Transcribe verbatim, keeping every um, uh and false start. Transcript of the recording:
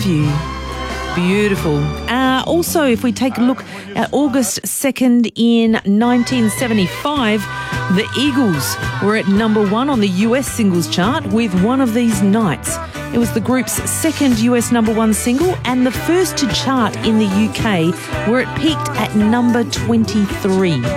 you. Beautiful. Uh, also, if we take a look at August second in nineteen seventy-five, the Eagles were at number one on the U S singles chart with One of These Nights. It was the group's second U S number one single and the first to chart in the U K, where it peaked at number twenty-three.